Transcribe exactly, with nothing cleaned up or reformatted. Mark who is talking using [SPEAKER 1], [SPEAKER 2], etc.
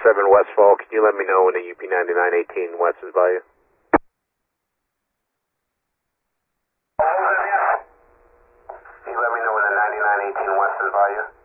[SPEAKER 1] seven Westfall. Can you let me know when the U P ninety-nine eighteen West is by you? Can you let me know when the ninety-nine eighteen West is by you?